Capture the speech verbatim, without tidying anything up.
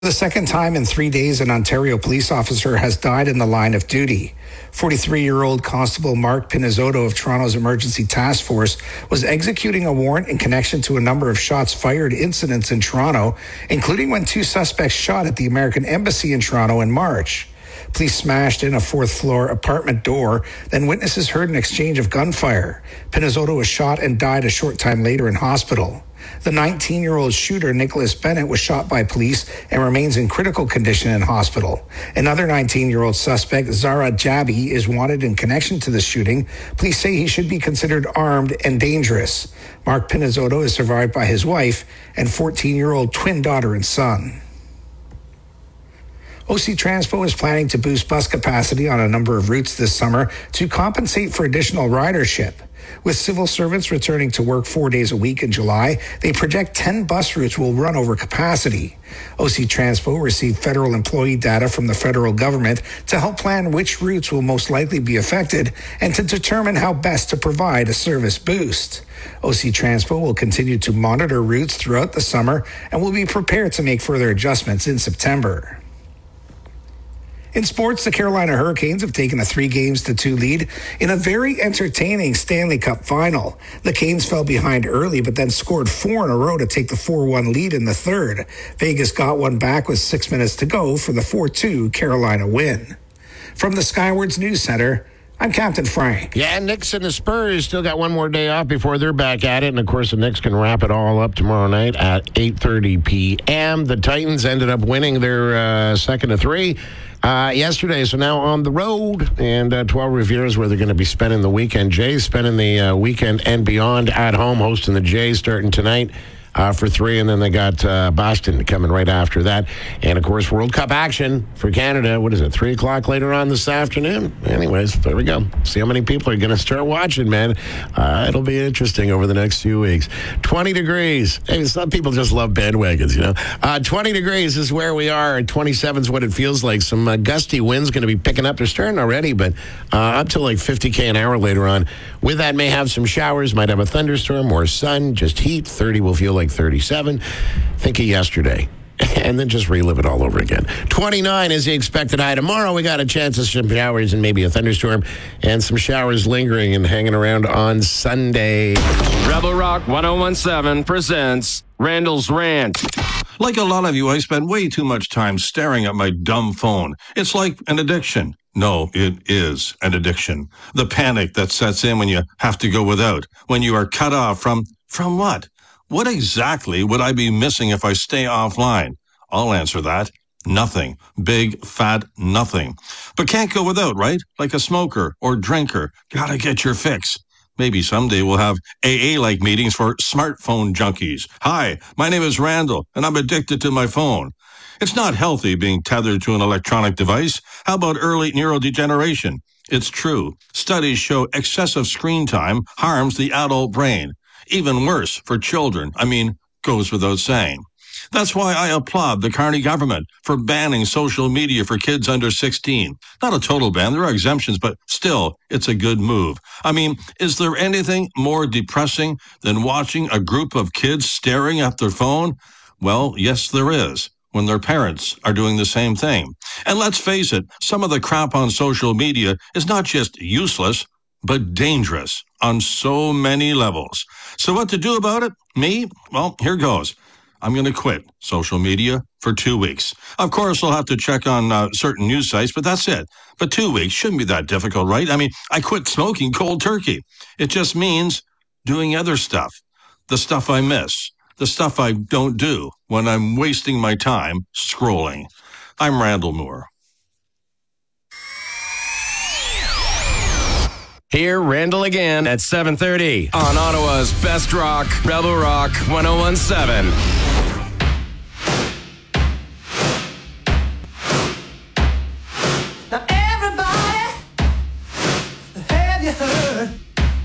For the second time in three days, an Ontario police officer has died in the line of duty. forty-three-year-old Constable Mark Pinizzotto of Toronto's Emergency Task Force was executing a warrant in connection to a number of shots fired incidents in Toronto, including when two suspects shot at the American Embassy in Toronto in March. Police smashed in a fourth-floor apartment door, then witnesses heard an exchange of gunfire. Pinizzotto was shot and died a short time later in hospital. The nineteen-year-old shooter, Nicholas Bennett, was shot by police and remains in critical condition in hospital. Another nineteen-year-old suspect, Zara Jabi, is wanted in connection to the shooting. Police say he should be considered armed and dangerous. Mark Pinizzotto is survived by his wife and fourteen-year-old twin daughter and son. O C Transpo is planning to boost bus capacity on a number of routes this summer to compensate for additional ridership. With civil servants returning to work four days a week in July, they project ten bus routes will run over capacity. O C Transpo received federal employee data from the federal government to help plan which routes will most likely be affected and to determine how best to provide a service boost. O C Transpo will continue to monitor routes throughout the summer and will be prepared to make further adjustments in September. In sports, the Carolina Hurricanes have taken a three games to two lead in a very entertaining Stanley Cup final. The Canes fell behind early, but then scored four in a row to take the four one lead in the third. Vegas got one back with six minutes to go for the four two Carolina win. From the Skywards News Center, I'm Captain Frank. Yeah, Knicks and the Spurs still got one more day off before they're back at it. And, of course, the Knicks can wrap it all up tomorrow night at eight thirty p.m. The Titans ended up winning their uh, second to three uh, yesterday. So now on the road. And uh, twelve Riviera is where they're going to be spending the weekend. Jay's spending the uh, weekend and beyond at home, hosting the Jays starting tonight. Uh, for three, and then they got uh, Boston coming right after that. And, of course, World Cup action for Canada. What is it, three o'clock later on this afternoon? Anyways, there we go. See how many people are going to start watching, man. Uh, it'll be interesting over the next few weeks. twenty degrees. Hey, some people just love bandwagons, you know. Uh, twenty degrees is where we are. twenty-seven is what it feels like. Some uh, gusty winds going to be picking up. They're starting already, but uh, up to like fifty K an hour later on. With that, may have some showers, might have a thunderstorm, more sun, just heat. thirty will feel like like thirty-seven. Think of yesterday. And then just relive it all over again. twenty-nine is the expected high. Tomorrow we got a chance of some showers and maybe a thunderstorm and some showers lingering and hanging around on Sunday. Rebel Rock ten seventeen presents Randall's Rant. Like a lot of you, I spend way too much time staring at my dumb phone. It's like an addiction. No, it is an addiction. The panic that sets in when you have to go without, when you are cut off from, from what? What exactly would I be missing if I stay offline? I'll answer that. Nothing. Big, fat nothing. But can't go without, right? Like a smoker or drinker. Gotta get your fix. Maybe someday we'll have A A-like meetings for smartphone junkies. Hi, my name is Randall, and I'm addicted to my phone. It's not healthy being tethered to an electronic device. How about early neurodegeneration? It's true. Studies show excessive screen time harms the adult brain. Even worse for children. I mean, goes without saying. That's why I applaud the Carney government for banning social media for kids under sixteen. Not a total ban, there are exemptions, but still, it's a good move. I mean, is there anything more depressing than watching a group of kids staring at their phone? Well, yes, there is, when their parents are doing the same thing. And let's face it, some of the crap on social media is not just useless, but dangerous on so many levels. So what to do about it? Me? Well, here goes. I'm going to quit social media for two weeks. Of course, I'll have to check on uh, certain news sites, but that's it. But two weeks shouldn't be that difficult, right? I mean, I quit smoking cold turkey. It just means doing other stuff, the stuff I miss, the stuff I don't do when I'm wasting my time scrolling. I'm Randall Moore. Hear Randall again at seven thirty on Ottawa's Best Rock, Rebel Rock ten seventeen.